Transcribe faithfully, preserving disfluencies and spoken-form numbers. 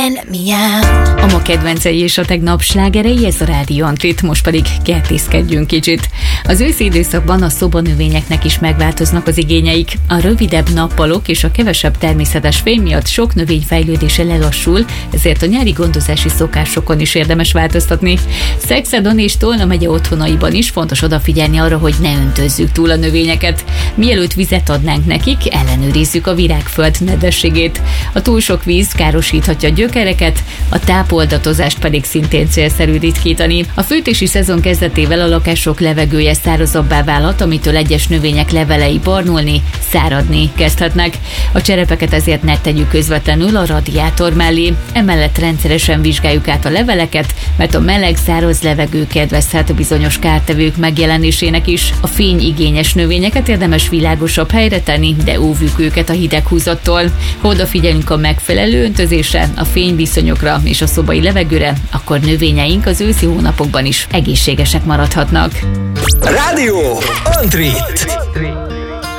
let me out. A ma kedvencei és a tegnap slágerei, ez a Rádió Antrit, most pedig kertészkedjünk kicsit. Az őszi időszakban a szobanövényeknek is megváltoznak az igényeik. A rövidebb nappalok és a kevesebb természetes fény miatt sok növény fejlődése lelassul, ezért a nyári gondozási szokásokon is érdemes változtatni. Szexádon és Tolna megye otthonaiban is fontos odafigyelni arra, hogy ne öntözzük túl a növényeket. Mielőtt vizet adnánk nekik, ellenőrizzük a virágföld nedvességét. A túl sok víz károsíthatja a gyökereket, a tápoldatozást pedig szintén célszerű ritkítani. A fűtési szezon kezdetével a lakások levegője szárazabbá válhat, amitől egyes növények levelei barnulni, száradni kezdhetnek. A cserepeket ezért ne tegyük közvetlenül a radiátor mellé. Emellett rendszeresen vizsgáljuk át a leveleket, mert a meleg, száraz levegő kedvezhet bizonyos kártevők megjelenésének is. A fényigényes növényeket érdemes világosabb helyre tenni, de óvjuk őket a hideghúzattól. Ha odafigyelünk a megfelelő öntözésre, a fényviszonyokra és a szobai levegőre, akkor növényeink az őszi hónapokban is egészségesek maradhatnak. Rádió Antrit!